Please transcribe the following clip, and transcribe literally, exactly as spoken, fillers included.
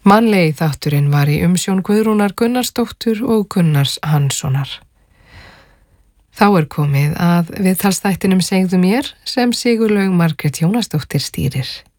Mannlegi þátturinn var í umsjón Guðrúnar Gunnarsdóttur og Gunnars Hanssonar. Þá er komið að viðtalsþættinum Segðu mér sem Sigurlaug Margrét Jónasdóttir stýrir.